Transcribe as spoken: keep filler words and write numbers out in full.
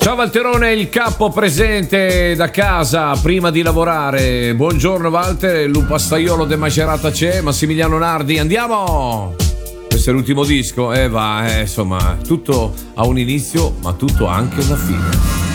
Ciao Walterone, il capo presente da casa prima di lavorare. Buongiorno Walter, il lupastaiolo de Macerata c'è, Massimiliano Nardi, andiamo! Questo è l'ultimo disco, e eh, va, eh, insomma, tutto ha un inizio, ma tutto ha anche una fine.